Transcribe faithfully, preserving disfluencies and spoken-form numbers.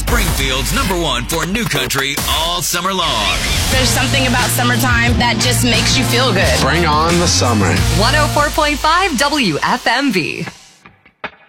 Springfield's number one for new country all summer long. There's something about summertime that just makes you feel good. Bring on the summer. one oh four point five W F M V.